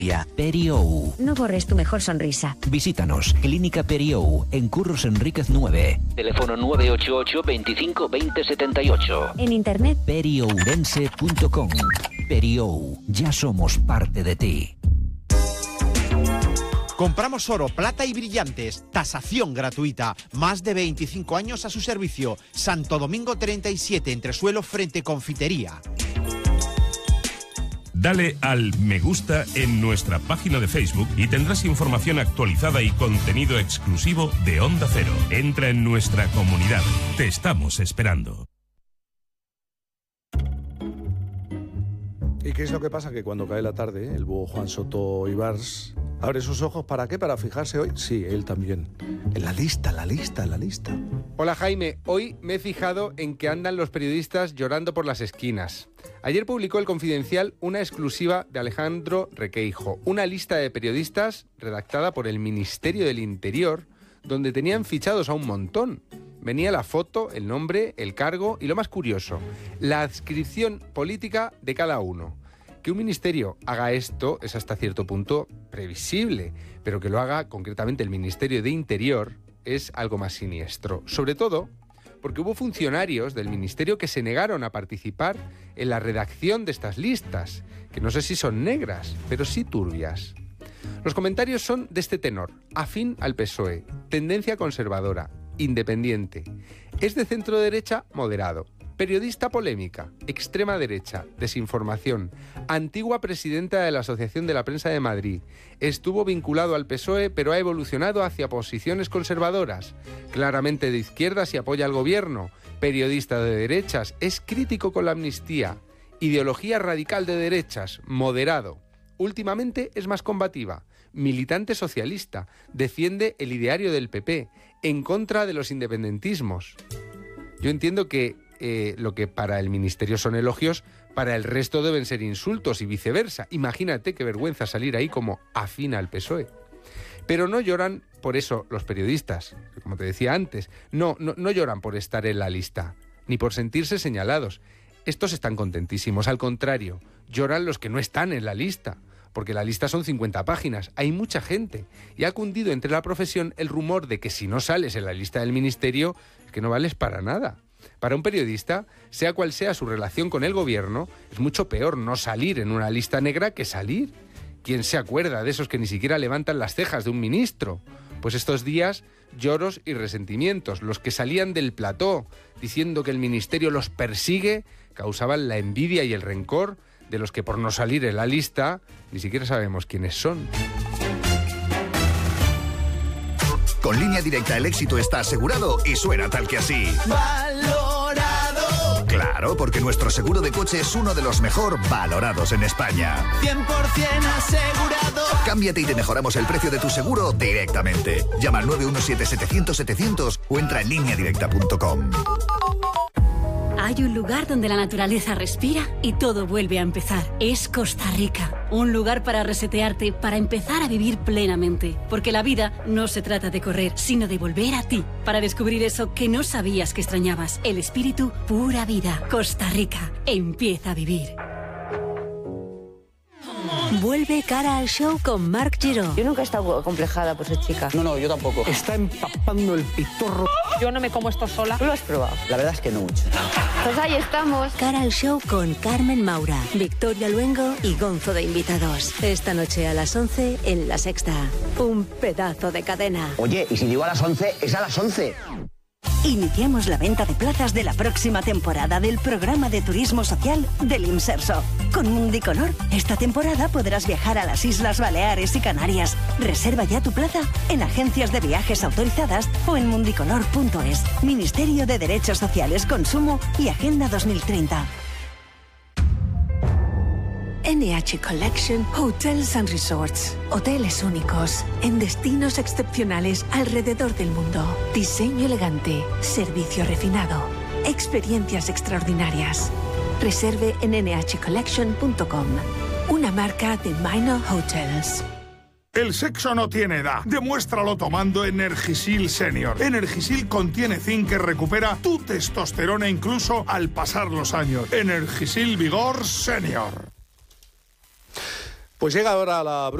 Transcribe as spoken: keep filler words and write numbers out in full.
Periou. No borres tu mejor sonrisa. Visítanos, Clínica Periou, en Curros Enríquez nueve. Teléfono nueve ocho ocho, veinticinco, veinte, setenta y ocho. En internet, periourense punto com. Periou, ya somos parte de ti. Compramos oro, plata y brillantes. Tasación gratuita. Más de veinticinco años a su servicio. Santo Domingo treinta y siete, entresuelo frente Confitería. Dale al me gusta en nuestra página de Facebook y tendrás información actualizada y contenido exclusivo de Onda Cero. Entra en nuestra comunidad. Te estamos esperando. ¿Y qué es lo que pasa? Que cuando cae la tarde, el búho Juan Soto Ibars abre sus ojos. ¿Para qué? ¿Para fijarse hoy? Sí, él también. En la lista, la lista, la lista. Hola Jaime, hoy me he fijado en que andan los periodistas llorando por las esquinas. Ayer publicó El Confidencial una exclusiva de Alejandro Requeijo, una lista de periodistas redactada por el Ministerio del Interior, donde tenían fichados a un montón. Venía la foto, el nombre, el cargo y, lo más curioso, la adscripción política de cada uno. Que un ministerio haga esto es hasta cierto punto previsible, pero que lo haga concretamente el Ministerio de Interior es algo más siniestro. Sobre todo porque hubo funcionarios del ministerio que se negaron a participar en la redacción de estas listas, que no sé si son negras, pero sí turbias. Los comentarios son de este tenor: afín al P S O E, tendencia conservadora, independiente, es de centro derecha moderado, periodista polémica, extrema derecha, desinformación, antigua presidenta de la Asociación de la Prensa de Madrid, estuvo vinculado al P S O E pero ha evolucionado hacia posiciones conservadoras, claramente de izquierdas y apoya al gobierno, periodista de derechas, es crítico con la amnistía, ideología radical de derechas, moderado, últimamente es más combativa, militante socialista, defiende el ideario del P P, en contra de los independentismos. Yo entiendo que Eh, lo que para el ministerio son elogios, para el resto deben ser insultos y viceversa. Imagínate qué vergüenza salir ahí como afín al P S O E. Pero no lloran por eso los periodistas, como te decía antes. No, no, no lloran por estar en la lista, ni por sentirse señalados. Estos están contentísimos, al contrario, lloran los que no están en la lista, porque la lista son cincuenta páginas, hay mucha gente, y ha cundido entre la profesión el rumor de que si no sales en la lista del ministerio, es que no vales para nada. Para un periodista, sea cual sea su relación con el gobierno, es mucho peor no salir en una lista negra que salir. ¿Quién se acuerda de esos que ni siquiera levantan las cejas de un ministro? Pues estos días, lloros y resentimientos. Los que salían del plató diciendo que el ministerio los persigue, causaban la envidia y el rencor de los que por no salir en la lista, ni siquiera sabemos quiénes son. Con Línea Directa el éxito está asegurado y suena tal que así. ¡Valorado! Claro, porque nuestro seguro de coche es uno de los mejor valorados en España. cien por ciento asegurado. Cámbiate y te mejoramos el precio de tu seguro directamente. Llama al nueve uno siete, setecientos, setecientos o entra en línea directa punto com. Hay un lugar donde la naturaleza respira y todo vuelve a empezar. Es Costa Rica. Un lugar para resetearte, para empezar a vivir plenamente. Porque la vida no se trata de correr, sino de volver a ti. Para descubrir eso que no sabías que extrañabas. El espíritu pura vida. Costa Rica. Empieza a vivir. Vuelve Cara al Show con Marc Giró. Yo nunca he estado acomplejada por ser chica. No, no, yo tampoco. Está empapando el pitorro. Yo no me como esto sola. ¿Tú lo has probado? La verdad es que no mucho. Pues ahí estamos. Cara al Show con Carmen Maura, Victoria Luengo y Gonzo de invitados. Esta noche a las once en La Sexta. Un pedazo de cadena. Oye, y si digo a las once, es a las once. Iniciamos la venta de plazas de la próxima temporada del programa de turismo social del Imserso. Con Mundicolor, esta temporada podrás viajar a las Islas Baleares y Canarias. Reserva ya tu plaza en agencias de viajes autorizadas o en mundicolor punto es. Ministerio de Derechos Sociales, Consumo y Agenda dos mil treinta. N H Collection Hotels and Resorts. Hoteles únicos, en destinos excepcionales alrededor del mundo. Diseño elegante, servicio refinado, experiencias extraordinarias. Reserve en ene hache collection punto com. Una marca de Minor Hotels. El sexo no tiene edad. Demuéstralo tomando Energisil Senior. Energisil contiene zinc que recupera tu testosterona incluso al pasar los años. Energisil Vigor Senior. Pues llega ahora la